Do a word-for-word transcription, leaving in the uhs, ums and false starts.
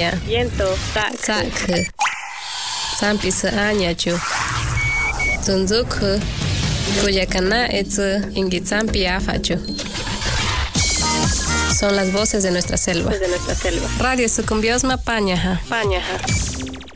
paña. Yento, sak. Sak. Zampi se añachu. Zunzuk. Cuyacana etz ingizampi afachu. Son las voces de nuestra selva. De nuestra selva. Radio Sucumbiosma Pañaja. Pañaja.